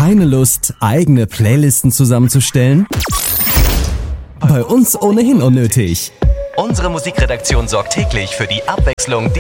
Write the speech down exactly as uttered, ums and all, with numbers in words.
Keine Lust, eigene Playlisten zusammenzustellen? Bei uns ohnehin unnötig. Unsere Musikredaktion sorgt täglich für die Abwechslung, die